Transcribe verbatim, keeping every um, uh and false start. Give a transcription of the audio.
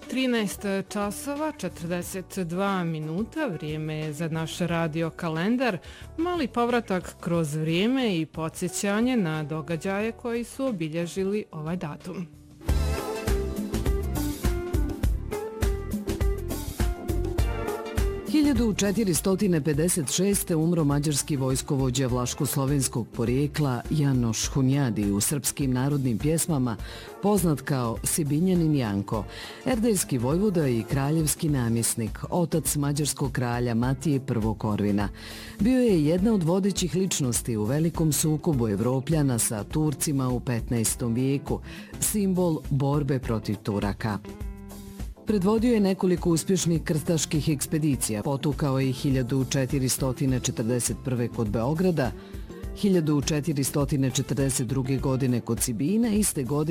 trinaest časova četrdeset dva minuta, vrijeme je za naš radio kalendar, mali povratak kroz vrijeme i podsjećanje na događaje koji su obilježili ovaj datum. hiljadu četiristo pedeset šeste. umro mađarski vojskovođa vlaško-slovenskog porijekla Janoš Hunjadi, u srpskim narodnim pjesmama poznat kao Sibinjanin Janko, erdejski vojvoda i kraljevski namjesnik, otac mađarskog kralja Matije I. Korvina. Bio je jedna od vodećih ličnosti u velikom sukobu Evropljana sa Turcima u petnaestom vijeku, simbol borbe protiv Turaka. Predvodio je nekoliko uspješnih krstaških ekspedicija, potukao je i hiljadu četiristo četrdeset prve. kod Beograda, hiljadu četiristo četrdeset druge. godine kod Sibina, iste godine